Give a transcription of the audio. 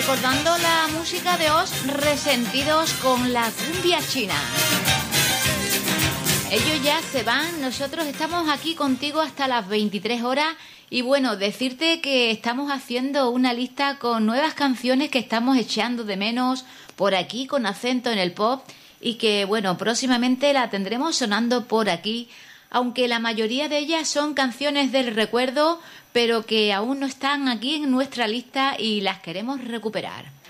recordando la música de Os Resentidos con la cumbia china. Ellos ya se van, nosotros estamos aquí contigo hasta las 23 horas y bueno, decirte que estamos haciendo una lista con nuevas canciones que estamos echando de menos por aquí con acento en el pop y que bueno, próximamente la tendremos sonando por aquí, aunque la mayoría de ellas son canciones del recuerdo, pero que aún no están aquí en nuestra lista y las queremos recuperar.